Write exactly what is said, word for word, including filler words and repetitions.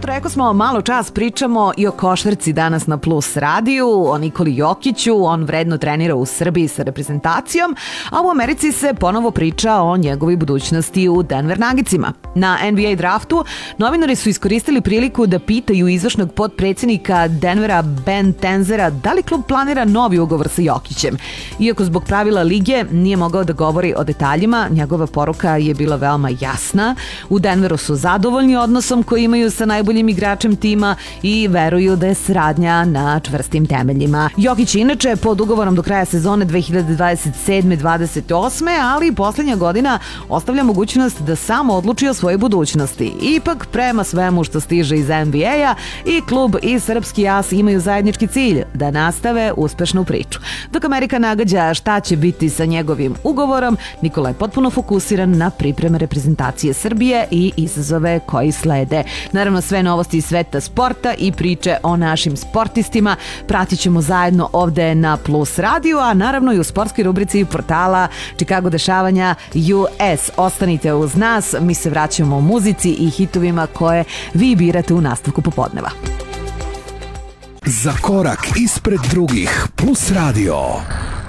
eto, rekao smo, malo čas pričamo i o košarci danas na Plus radiju, o Nikoli Jokiću, on vredno trenira u Srbiji sa reprezentacijom, a u Americi se ponovo priča o njegovoj budućnosti u Denver Nuggetsima. Na N B A draftu novinari su iskoristili priliku da pitaju izvršnog potpredsjednika Denvera Ben Tenzera da li klub planira novi ugovor sa Jokićem. Iako zbog pravila lige nije mogao da govori o detaljima, njegova poruka je bila veoma jasna. U Denveru su zadovoljni odnosom koji imaju sa najboljim igračem tima i veruju da je saradnja na čvrstim temeljima. Jokić je inače pod ugovorom do kraja sezone dve hiljade dvadeset sedme dvadeset osme, ali posljednja godina ostavlja mogućnost da sam odluči o svojoj budućnosti. Ipak, prema svemu što stiže iz N B A-a, i klub i srpski as imaju zajednički cilj da nastave uspešnu priču. Dok Amerika nagađa šta će biti sa njegovim ugovorom, Nikola je potpuno fokusiran na pripreme reprezentacije Srbije i izazove koji slede. Naravno, sve novosti iz sveta sporta i priče o našim sportistima pratit ćemo zajedno ovde na Plus radiju, a naravno i u sportskoj rubrici portala Chicago dešavanja U S. Ostanite uz nas, mi se vraćamo u muzici i hitovima koje vi birate u nastavku popodneva. Za korak ispred drugih, Plus radio.